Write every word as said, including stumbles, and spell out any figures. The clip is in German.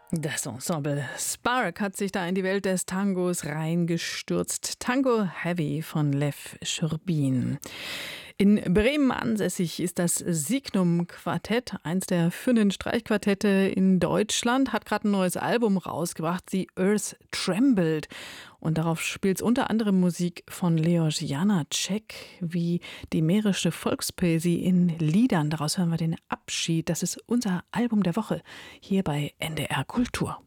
Das Ensemble Spark hat sich da in die Welt des Tangos reingestürzt. Tango Heavy von Lev Schurbin. In Bremen ansässig ist das Signum Quartett, eins der führenden Streichquartette in Deutschland, hat gerade ein neues Album rausgebracht, The Earth Trembled. Und darauf spielt es unter anderem Musik von Leos Janáček, wie die mährische Volkspoesie in Liedern. Daraus hören wir den Abschied. Das ist unser Album der Woche hier bei N D R Kultur.